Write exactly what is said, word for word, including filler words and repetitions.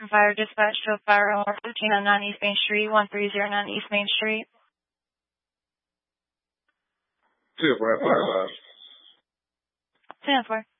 Fire dispatch to a fire alarm fifteen oh nine East Main Street, one three zero nine East Main Street. two oh four, fire last. ten four.